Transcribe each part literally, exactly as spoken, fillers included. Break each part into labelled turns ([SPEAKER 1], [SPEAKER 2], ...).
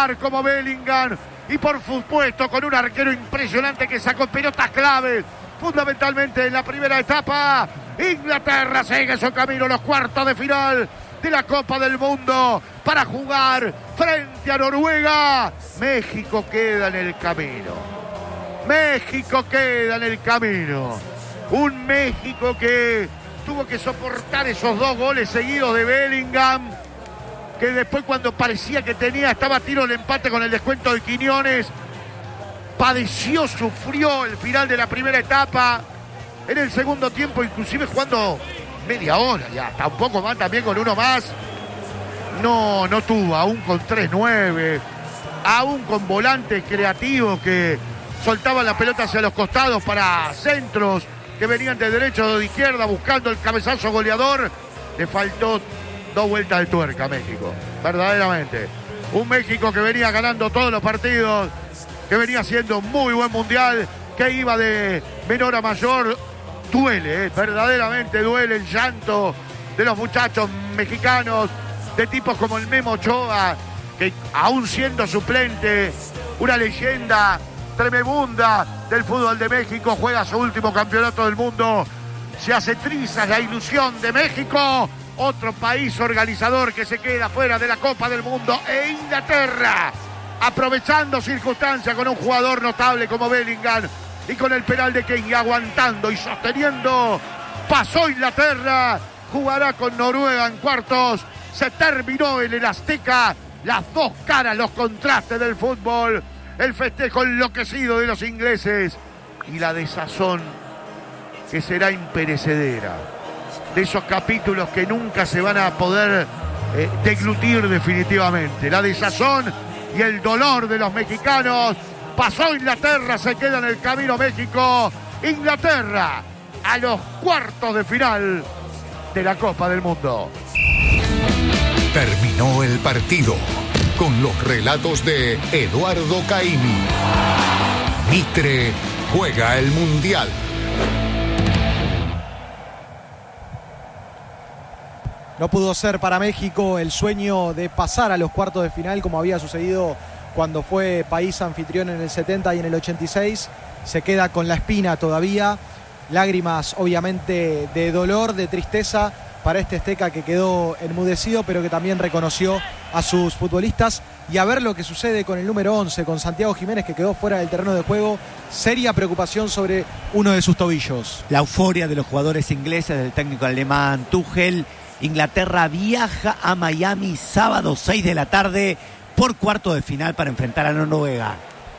[SPEAKER 1] jugar como Bellingham. Y por supuesto con un arquero impresionante que sacó pelotas claves, fundamentalmente en la primera etapa. Inglaterra sigue su camino a los cuartos de final de la Copa del Mundo para jugar frente a Noruega. México queda en el camino. México queda en el camino. Un México que tuvo que soportar esos dos goles seguidos de Bellingham, que después cuando parecía que tenía, estaba a tiro el empate con el descuento de Quiñones, padeció, sufrió el final de la primera etapa, en el segundo tiempo inclusive jugando media hora, ya está un poco más también con uno más, no, no tuvo, aún con tres nueve, aún con volantes creativos que soltaban la pelota hacia los costados para centros que venían de derecha o de izquierda buscando el cabezazo goleador, le faltó dos vueltas de tuerca a México, verdaderamente. Un México que venía ganando todos los partidos, que venía haciendo un muy buen mundial, que iba de menor a mayor. Duele, eh, verdaderamente duele el llanto de los muchachos mexicanos, de tipos como el Memo Ochoa, que aún siendo suplente, una leyenda tremenda del fútbol de México, juega su último campeonato del mundo, se hace trizas la ilusión de México. Otro país organizador que se queda fuera de la Copa del Mundo, e Inglaterra, aprovechando circunstancias con un jugador notable como Bellingham y con el penal de Kane, aguantando y sosteniendo. Pasó Inglaterra, jugará con Noruega en cuartos. Se terminó en el Azteca. Las dos caras, los contrastes del fútbol, el festejo enloquecido de los ingleses y la desazón que será imperecedera. De esos capítulos que nunca se van a poder eh, deglutir definitivamente. La desazón y el dolor de los mexicanos. Pasó Inglaterra, se queda en el camino México. Inglaterra a los cuartos de final de la Copa del Mundo.
[SPEAKER 2] Terminó el partido con los relatos de Eduardo Caimi. Mitre juega el Mundial.
[SPEAKER 3] No pudo ser para México el sueño de pasar a los cuartos de final como había sucedido cuando fue país anfitrión en el setenta y en el ochenta y seis. Se queda con la espina todavía. Lágrimas obviamente de dolor, de tristeza para este azteca que quedó enmudecido, pero que también reconoció a sus futbolistas. Y a ver lo que sucede con el número once, con Santiago Jiménez, que quedó fuera del terreno de juego. Seria preocupación sobre uno de sus tobillos.
[SPEAKER 4] La euforia de los jugadores ingleses, del técnico alemán Tuchel. Inglaterra viaja a Miami sábado seis de la tarde por cuarto de final para enfrentar a Noruega.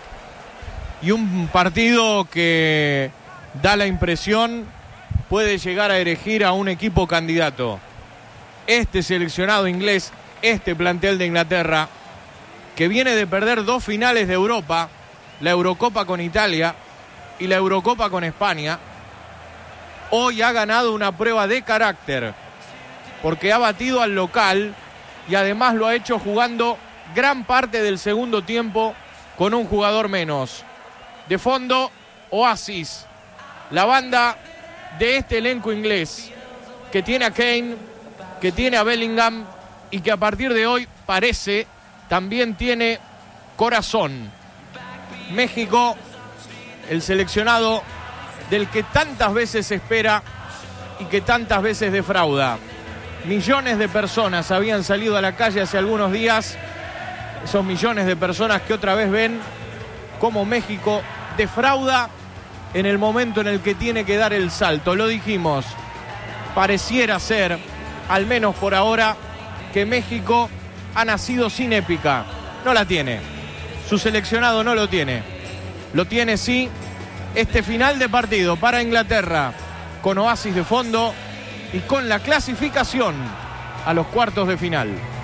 [SPEAKER 5] Y un partido que da la impresión puede llegar a elegir a un equipo candidato. Este seleccionado inglés, este plantel de Inglaterra, que viene de perder dos finales de Europa, la Eurocopa con Italia y la Eurocopa con España, hoy ha ganado una prueba de carácter, porque ha batido al local y además lo ha hecho jugando gran parte del segundo tiempo con un jugador menos. De fondo, Oasis, la banda de este elenco inglés, que tiene a Kane, que tiene a Bellingham y que a partir de hoy parece también tiene corazón. México, el seleccionado del que tantas veces se espera y que tantas veces defrauda. Millones de personas habían salido a la calle hace algunos días. Esos millones de personas que otra vez ven cómo México defrauda en el momento en el que tiene que dar el salto. Lo dijimos, pareciera ser, al menos por ahora, que México ha nacido sin épica. No la tiene. Su seleccionado no lo tiene. Lo tiene sí este final de partido para Inglaterra, con Oasis de fondo y con la clasificación a los cuartos de final.